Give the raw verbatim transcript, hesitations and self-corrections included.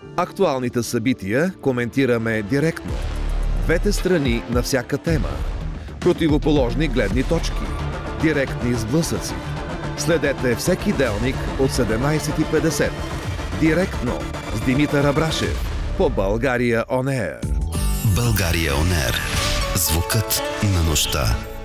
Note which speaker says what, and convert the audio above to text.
Speaker 1: Актуалните събития коментираме директно. Двете страни на всяка тема. Противоположни гледни точки. Директни сблъсъци. Следете всеки делник от седемнайсет и петдесет. Директно с Димитър Абрашев по България Он Еър.
Speaker 2: България Он Еър. Звукът на нощта.